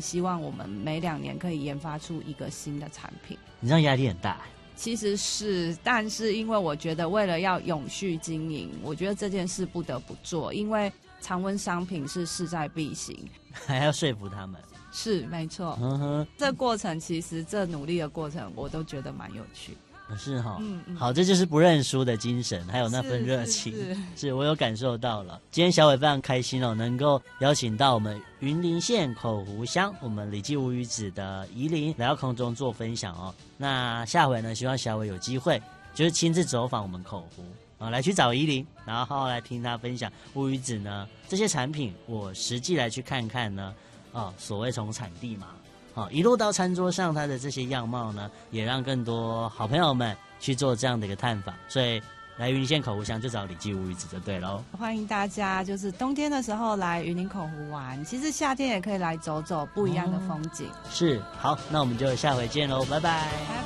希望我们每2年可以研发出一个新的产品。 你这样压力很大。 其实是，但是因为我觉得为了要永续经营，我觉得这件事不得不做，因为常温商品是势在必行， 还要说服他们。 是没错。这过程其实这努力的过程，我都觉得蛮有趣。 是哈，好，这就是不认输的精神，还有那份热情，是我有感受到了。今天小伟非常开心哦，能够邀请到我们云林县口湖乡我们李记无鱼子的宜林来到空中做分享哦。那下回呢，希望小伟有机会就是亲自走访我们口湖啊，来去找宜林，然后来听他分享无鱼子呢这些产品，我实际来去看看呢，所谓从产地嘛。一路到餐桌上，它的这些样貌呢，也让更多好朋友们去做这样的一个探访。所以来云林县口湖乡就找李记无鱼子就对喽。 欢迎大家，就是冬天的时候来云林口湖玩，其实夏天也可以来走走不一样的风景。 是，好，那我们就下回见喽，拜拜。